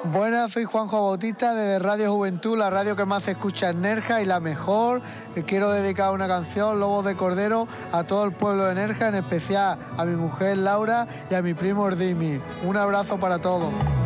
Buenas, soy Juanjo Bautista de Radio Juventud, la radio que más se escucha en Nerja y la mejor. Quiero dedicar una canción, Lobos de Cordero, a todo el pueblo de Nerja, en especial a mi mujer Laura y a mi primo Erdimi. Un abrazo para todos.